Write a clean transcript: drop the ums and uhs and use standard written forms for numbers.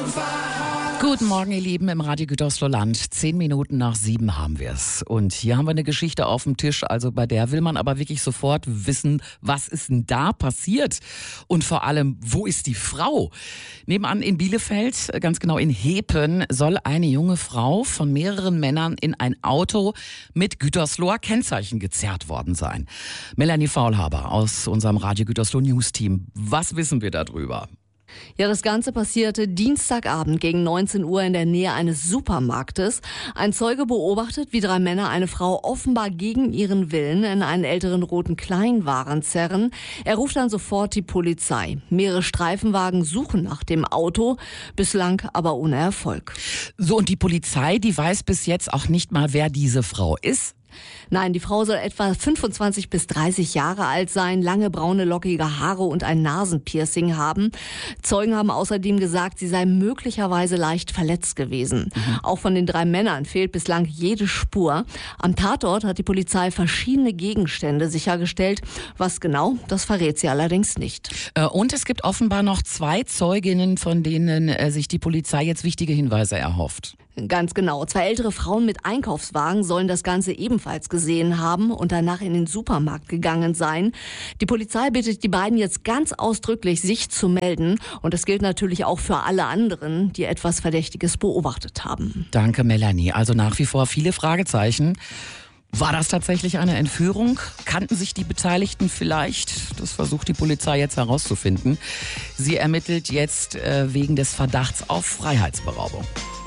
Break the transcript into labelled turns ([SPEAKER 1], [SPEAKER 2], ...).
[SPEAKER 1] Guten Morgen, ihr Lieben, im Radio Gütersloh Land. 10 Minuten nach 7 haben wir es. Und hier haben wir eine Geschichte auf dem Tisch, also bei der will man aber wirklich sofort wissen, was ist denn da passiert? Und vor allem, wo ist die Frau? Nebenan in Bielefeld, ganz genau in Hepen, soll eine junge Frau von mehreren Männern in ein Auto mit Gütersloher Kennzeichen gezerrt worden sein. Melanie Faulhaber aus unserem Radio Gütersloh News Team. Was wissen wir darüber?
[SPEAKER 2] Ja, das Ganze passierte Dienstagabend gegen 19 Uhr in der Nähe eines Supermarktes. Ein Zeuge beobachtet, wie 3 Männer eine Frau offenbar gegen ihren Willen in einen älteren roten Kleinwagen zerren. Er ruft dann sofort die Polizei. Mehrere Streifenwagen suchen nach dem Auto, bislang aber ohne Erfolg.
[SPEAKER 1] So, und die Polizei, die weiß bis jetzt auch nicht mal, wer diese Frau ist?
[SPEAKER 2] Nein, die Frau soll etwa 25 bis 30 Jahre alt sein, lange braune lockige Haare und ein Nasenpiercing haben. Zeugen haben außerdem gesagt, sie sei möglicherweise leicht verletzt gewesen. Auch von den 3 Männern fehlt bislang jede Spur. Am Tatort hat die Polizei verschiedene Gegenstände sichergestellt. Was genau, das verrät sie allerdings nicht.
[SPEAKER 1] Und es gibt offenbar noch 2 Zeuginnen, von denen sich die Polizei jetzt wichtige Hinweise erhofft.
[SPEAKER 2] Ganz genau. 2 ältere Frauen mit Einkaufswagen sollen das Ganze ebenfalls gesehen haben und danach in den Supermarkt gegangen sein. Die Polizei bittet die beiden jetzt ganz ausdrücklich, sich zu melden. Und das gilt natürlich auch für alle anderen, die etwas Verdächtiges beobachtet haben.
[SPEAKER 1] Danke, Melanie. Also nach wie vor viele Fragezeichen. War das tatsächlich eine Entführung? Kannten sich die Beteiligten vielleicht? Das versucht die Polizei jetzt herauszufinden. Sie ermittelt jetzt wegen des Verdachts auf Freiheitsberaubung.